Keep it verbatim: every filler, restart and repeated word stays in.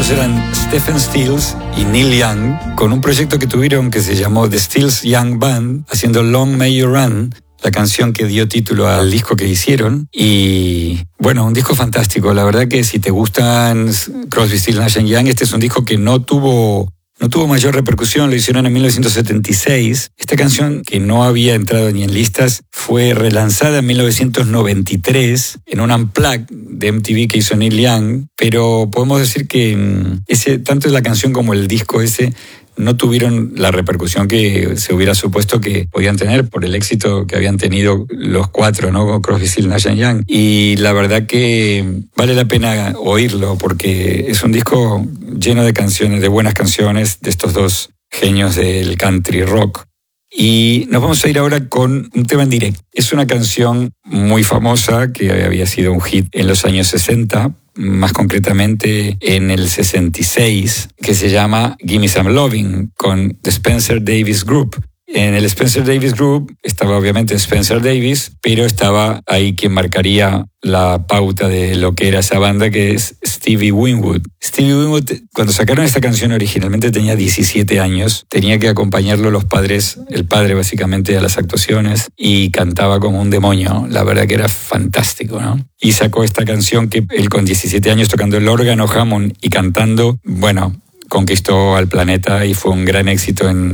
Ellos eran Stephen Stills y Neil Young, con un proyecto que tuvieron que se llamó The Stills Young Band, haciendo Long May You Run, la canción que dio título al disco que hicieron. Y bueno, un disco fantástico. La verdad que si te gustan Crosby, Stills, Nash and Young, este es un disco que no tuvo... No tuvo mayor repercusión, lo hicieron en mil novecientos setenta y seis. Esta canción, que no había entrado ni en listas, fue relanzada en mil novecientos noventa y tres en un unplugged de M T V que hizo Neil Young, pero podemos decir que ese, tanto la canción como el disco ese no tuvieron la repercusión que se hubiera supuesto que podían tener por el éxito que habían tenido los cuatro, ¿no? Crosby, Stills, Nash and Young. Y la verdad que vale la pena oírlo porque es un disco lleno de canciones, de buenas canciones de estos dos genios del country rock. Y nos vamos a ir ahora con un tema en directo. Es una canción muy famosa que había sido un hit en los años sesenta, más concretamente en el sesenta y seis, que se llama Gimme Some Lovin' con The Spencer Davis Group. En el Spencer Davis Group estaba obviamente Spencer Davis, pero estaba ahí quien marcaría la pauta de lo que era esa banda, que es Stevie Winwood. Stevie Winwood, cuando sacaron esta canción originalmente tenía diecisiete años, tenía que acompañarlo los padres, el padre básicamente a las actuaciones, y cantaba como un demonio. La verdad que era fantástico, ¿no? Y sacó esta canción que él con diecisiete años tocando el órgano Hammond y cantando, bueno, conquistó al planeta y fue un gran éxito en